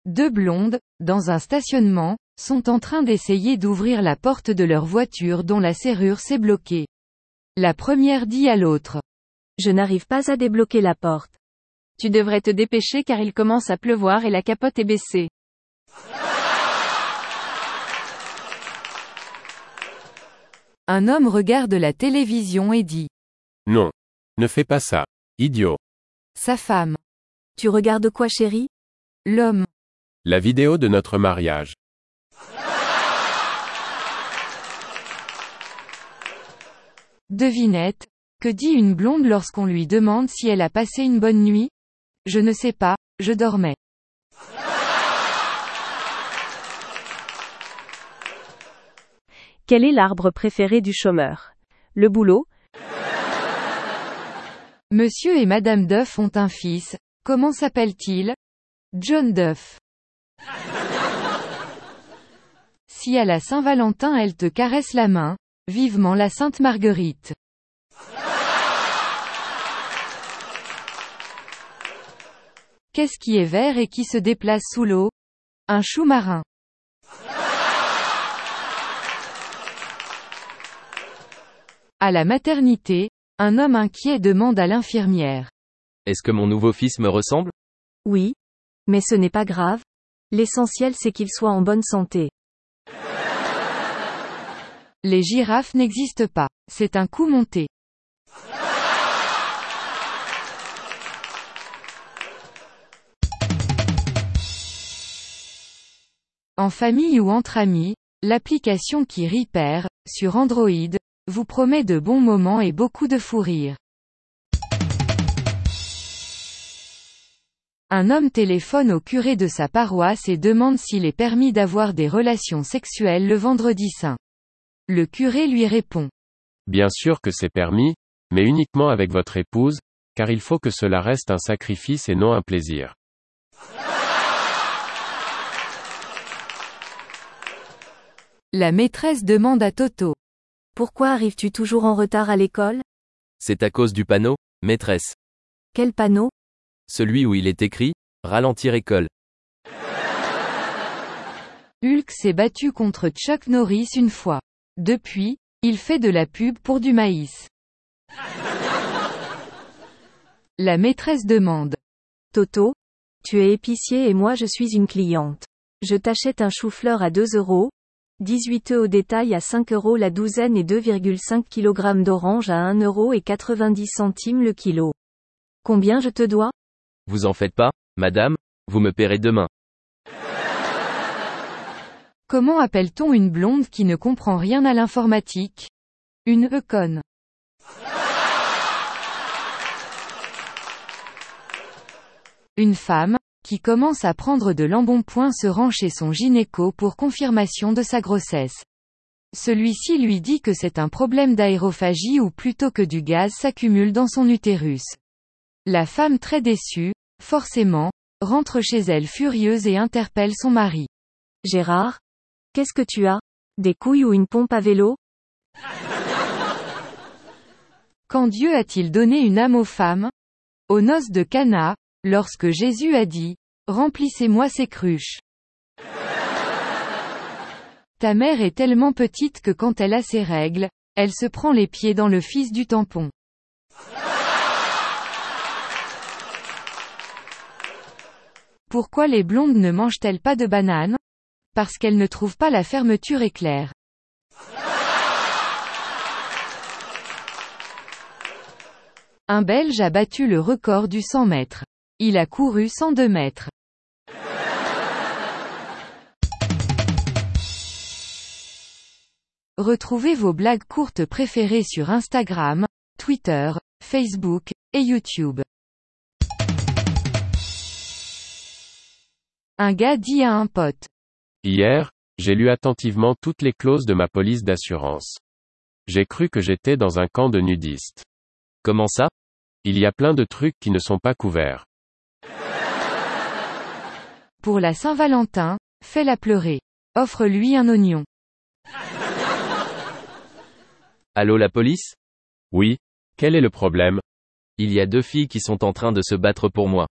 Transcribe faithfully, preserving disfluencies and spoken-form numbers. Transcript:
Deux blondes, dans un stationnement, sont en train d'essayer d'ouvrir la porte de leur voiture dont la serrure s'est bloquée. La première dit à l'autre. Je n'arrive pas à débloquer la porte. Tu devrais te dépêcher car il commence à pleuvoir et la capote est baissée. Un homme regarde la télévision et dit. Non. Ne fais pas ça. Idiot. Sa femme. Tu regardes quoi, chérie? L'homme. La vidéo de notre mariage. Devinette, que dit une blonde lorsqu'on lui demande si elle a passé une bonne nuit? Je ne sais pas, je dormais. Quel est l'arbre préféré du chômeur? Le boulot? Monsieur et Madame Duff ont un fils, comment s'appelle-t-il? John Duff. Si à la Saint-Valentin elle te caresse la main, vivement la Sainte Marguerite. Qu'est-ce qui est vert et qui se déplace sous l'eau? Un chou marin. À la maternité, un homme inquiet demande à l'infirmière. Est-ce que mon nouveau fils me ressemble? Oui. Mais ce n'est pas grave. L'essentiel c'est qu'il soit en bonne santé. Les girafes n'existent pas. C'est un coup monté. En famille ou entre amis, l'application qui Repair, sur Android, vous promet de bons moments et beaucoup de fou rire. Un homme téléphone au curé de sa paroisse et demande s'il est permis d'avoir des relations sexuelles le vendredi saint. Le curé lui répond. Bien sûr que c'est permis, mais uniquement avec votre épouse, car il faut que cela reste un sacrifice et non un plaisir. La maîtresse demande à Toto. Pourquoi arrives-tu toujours en retard à l'école? C'est à cause du panneau, maîtresse. Quel panneau? Celui où il est écrit « Ralentir école ». Hulk s'est battu contre Chuck Norris une fois. Depuis, il fait de la pub pour du maïs. La maîtresse demande. Toto? Tu es épicier et moi je suis une cliente. Je t'achète un chou-fleur à deux euros, dix-huit œufs au détail à cinq euros la douzaine et deux virgule cinq kilogrammes d'orange à un euro et quatre-vingt-dix centimes le kilo. Combien je te dois? Vous en faites pas, madame, vous me paierez demain. Comment appelle-t-on une blonde qui ne comprend rien à l'informatique? Une e-conne. Une femme, qui commence à prendre de l'embonpoint se rend chez son gynéco pour confirmation de sa grossesse. Celui-ci lui dit que c'est un problème d'aérophagie ou plutôt que du gaz s'accumule dans son utérus. La femme très déçue, forcément, rentre chez elle furieuse et interpelle son mari. Gérard? Qu'est-ce que tu as? Des couilles ou une pompe à vélo? Quand Dieu a-t-il donné une âme aux femmes? Aux noces de Cana, lorsque Jésus a dit, « Remplissez-moi ces cruches ». Ta mère est tellement petite que quand elle a ses règles, elle se prend les pieds dans le fils du tampon. Pourquoi les blondes ne mangent-elles pas de bananes? Parce qu'elles ne trouvent pas la fermeture éclair. Un Belge a battu le record du cent mètres. Il a couru cent deux mètres. Retrouvez vos blagues courtes préférées sur Instagram, Twitter, Facebook, et YouTube. Un gars dit à un pote. Hier, j'ai lu attentivement toutes les clauses de ma police d'assurance. J'ai cru que j'étais dans un camp de nudistes. Comment ça? Il y a plein de trucs qui ne sont pas couverts. Pour la Saint-Valentin, fais-la pleurer. Offre-lui un oignon. Allô la police? Oui, quel est le problème? Il y a deux filles qui sont en train de se battre pour moi.